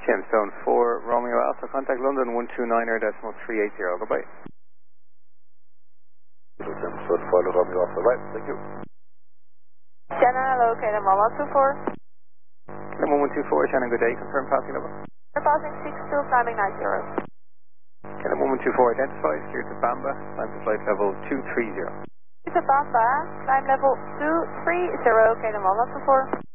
Stone 4 Romeo Alpha, contact London 129er.380, goodbye. Stone 4 Romeo Alpha, right, thank you. Shannon, hello, KLM 1124. KLM 1124, Shannon, good day, confirm passing level. We're passing 62, climbing 90. KLM 1124, identify, steer to Bamba, climb to flight level 230. It's a Bamba, climb level 230, KLM 1124.